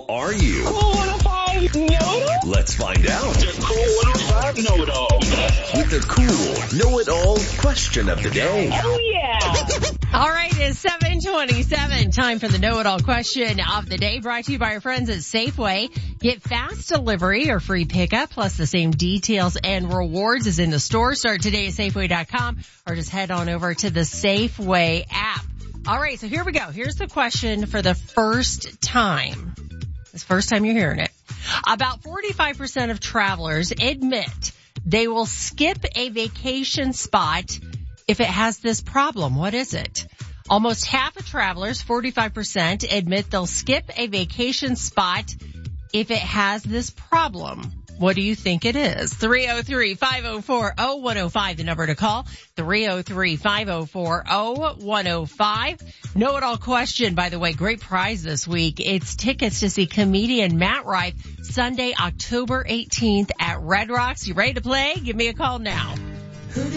are you? Cool 105 know-it-all? Let's find out. The Cool 105 know-it-all. With the cool know-it-all question of the day. Oh, yeah. All right, it's 7:27. Time for the know-it-all question of the day, brought to you by our friends at Safeway. Get fast delivery or free pickup, plus the same details and rewards as in the store. Start today at Safeway.com or just head on over to the Safeway app. All right, so here we go. Here's the question for the first time. It's the first time you're hearing it. About 45% of travelers admit they will skip a vacation spot if it has this problem. What is it? Almost half of travelers, 45%, admit they'll skip a vacation spot if it has this problem. What do you think it is? 303-504-0105, the number to call. 303-504-0105. Know-it-all question, by the way, great prize this week. It's tickets to see comedian Matt Rife Sunday, October 18th at Red Rocks. You ready to play? Give me a call now.